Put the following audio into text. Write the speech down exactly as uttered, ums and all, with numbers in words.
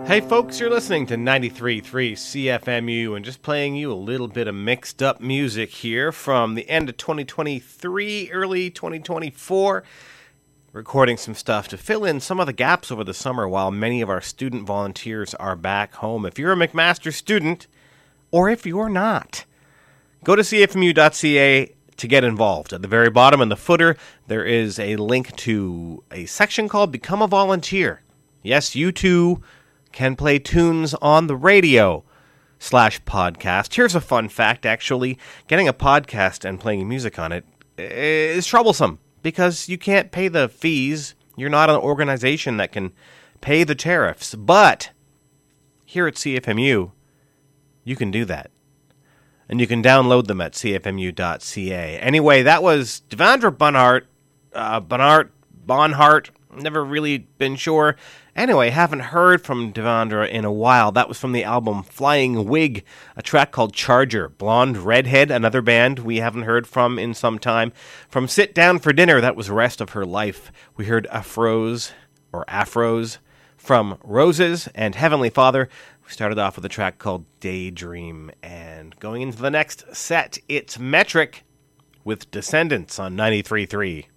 Hey folks, you're listening to ninety-three point three C F M U and just playing you a little bit of mixed up music here from the end of twenty twenty-three, early twenty twenty-four. Recording some stuff to fill in some of the gaps over the summer while many of our student volunteers are back home. If you're a McMaster student, or if you're not, go to c f m u dot c a to get involved. At the very bottom in the footer, there is a link to a section called Become a Volunteer. Yes, you too can play tunes on the radio slash podcast. Here's a fun fact, actually. Getting a podcast and playing music on it is troublesome because you can't pay the fees. You're not an organization that can pay the tariffs. But here at C F M U, you can do that. And you can download them at c f m u dot c a. Anyway, that was Devandra Bonhart. Uh, Bonhart, Bonhart, never really been sure. Anyway, haven't heard from Devandra in a while. That was from the album Flying Wig, a track called Charger. Blonde Redhead, another band we haven't heard from in some time. From Sit Down for Dinner, that was Rest of Her Life. We heard Afros, or Afros, from Roses and Heavenly Father. We started off with a track called Daydream. And going into the next set, it's Metric with Descendants on ninety-three point three.